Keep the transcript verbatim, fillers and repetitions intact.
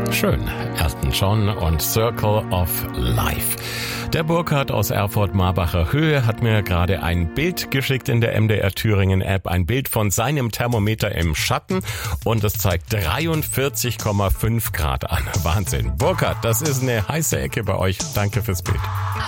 Schön. Elton John und Circle of Life. Der Burkhard aus Erfurt-Marbacher Höhe hat mir gerade ein Bild geschickt in der M D R Thüringen App. Ein Bild von seinem Thermometer im Schatten und es zeigt dreiundvierzig Komma fünf Grad an. Wahnsinn. Burkhard, das ist eine heiße Ecke bei euch. Danke fürs Bild.